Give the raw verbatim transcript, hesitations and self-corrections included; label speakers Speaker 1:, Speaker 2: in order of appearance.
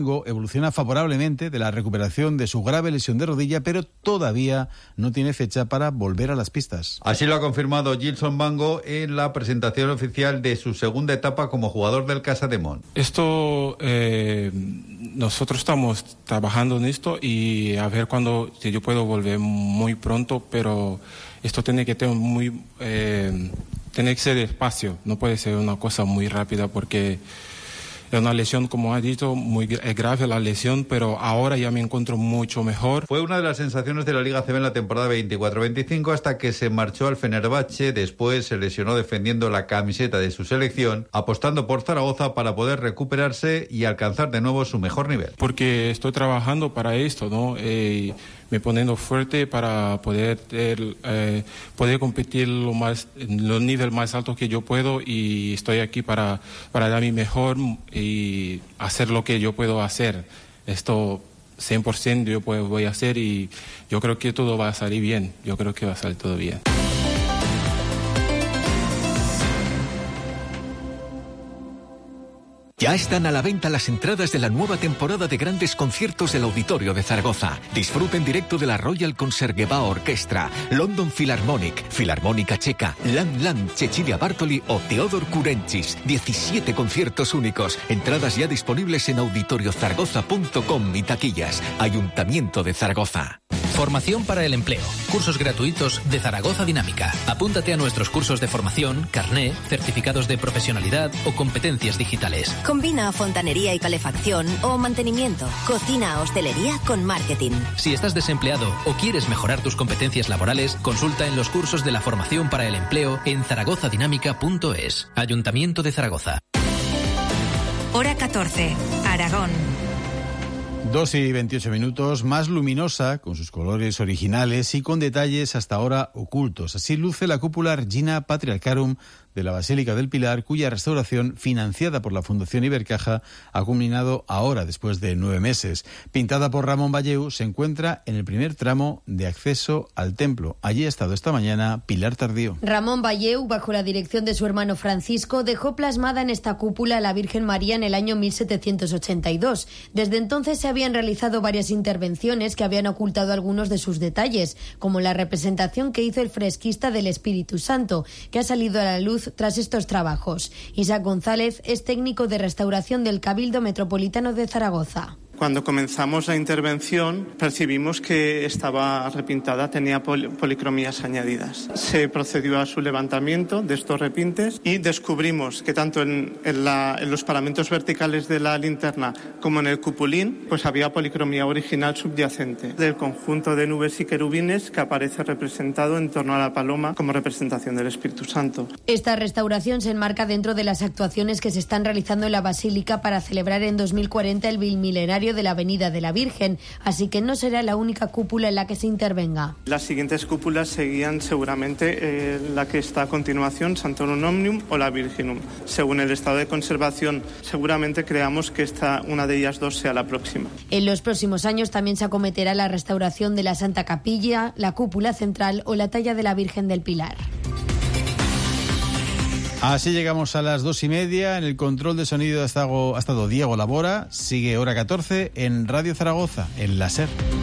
Speaker 1: Evoluciona favorablemente de la recuperación de su grave lesión de rodilla, pero todavía no tiene fecha para volver a las pistas.
Speaker 2: Así lo ha confirmado Gilson Bango en la presentación oficial de su segunda etapa como jugador del Casademont.
Speaker 3: Esto, eh, nosotros estamos trabajando en esto y a ver cuándo, si yo puedo volver muy pronto, pero esto tiene que tener muy, eh, tiene que ser despacio, no puede ser una cosa muy rápida porque es una lesión, como ha dicho, muy grave la lesión, pero ahora ya me encuentro mucho mejor.
Speaker 2: Fue una de las sensaciones de la Liga A C B en la temporada veinticuatro veinticinco hasta que se marchó al Fenerbahce. Después se lesionó defendiendo la camiseta de su selección, apostando por Zaragoza para poder recuperarse y alcanzar de nuevo su mejor nivel.
Speaker 3: Porque estoy trabajando para esto, ¿no? Eh, me poniendo fuerte para poder eh, poder competir lo más en los niveles más altos que yo puedo, y estoy aquí para para dar mi mejor y hacer lo que yo puedo hacer. Esto cien por ciento yo puedo, voy a hacer, y yo creo que todo va a salir bien. Yo creo que va a salir todo bien.
Speaker 4: Ya están a la venta las entradas de la nueva temporada de grandes conciertos del Auditorio de Zaragoza. Disfruta en directo de la Royal Concertgebouw Orchestra, London Philharmonic, Filarmónica Checa, Lan Lan, Cecilia Bartoli o Teodor Kurenchis. diecisiete conciertos únicos. Entradas ya disponibles en auditorios zaragoza punto com y taquillas. Ayuntamiento de Zaragoza.
Speaker 5: Formación para el empleo. Cursos gratuitos de Zaragoza Dinámica. Apúntate a nuestros cursos de formación, carné, certificados de profesionalidad o competencias digitales.
Speaker 6: Combina fontanería y calefacción o mantenimiento, cocina, hostelería con marketing.
Speaker 5: Si estás desempleado o quieres mejorar tus competencias laborales, consulta en los cursos de la formación para el empleo en zaragoza dinámica punto es. Ayuntamiento de Zaragoza.
Speaker 6: Hora catorce, Aragón.
Speaker 1: dos y veintiocho minutos, más luminosa, con sus colores originales y con detalles hasta ahora ocultos. Así luce la cúpula Regina Patriarcharum de la Basílica del Pilar, cuya restauración, financiada por la Fundación Ibercaja, ha culminado ahora, después de nueve meses. Pintada por Ramón Valleu, se encuentra en el primer tramo de acceso al templo. Allí ha estado esta mañana Pilar Tardío.
Speaker 7: Ramón Valleu, bajo la dirección de su hermano Francisco, dejó plasmada en esta cúpula a la Virgen María en el año mil setecientos ochenta y dos. Desde entonces se habían realizado varias intervenciones que habían ocultado algunos de sus detalles, como la representación que hizo el fresquista del Espíritu Santo, que ha salido a la luz tras estos trabajos. Isaac González es técnico de restauración del Cabildo Metropolitano de Zaragoza.
Speaker 8: Cuando comenzamos la intervención percibimos que estaba repintada, tenía pol- policromías añadidas. Se procedió a su levantamiento de estos repintes y descubrimos que tanto en, en, la, en los paramentos verticales de la linterna como en el cupulín pues había policromía original subyacente del conjunto de nubes y querubines que aparece representado en torno a la paloma como representación del Espíritu Santo.
Speaker 7: Esta restauración se enmarca dentro de las actuaciones que se están realizando en la Basílica para celebrar en dos mil cuarenta el Bilmilenario de la Avenida de la Virgen, así que no será la única cúpula en la que se intervenga.
Speaker 8: Las siguientes cúpulas seguían seguramente eh, la que está a continuación, Santorum Omnium o la Virginum. Según el estado de conservación, seguramente creamos que esta, una de ellas dos sea la próxima.
Speaker 7: En los próximos años también se acometerá la restauración de la Santa Capilla, la cúpula central o la talla de la Virgen del Pilar.
Speaker 1: Así llegamos a las dos y media. En el control de sonido ha estado, ha estado Diego Labora. Sigue Hora catorce en Radio Zaragoza, en la SER.